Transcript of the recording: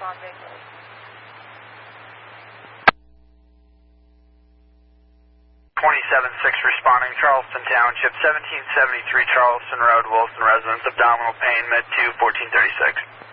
vehicle. 27-6 responding, Charleston Township, 1773 Charleston Road, Wilson residence, abdominal pain, med 2, 1436.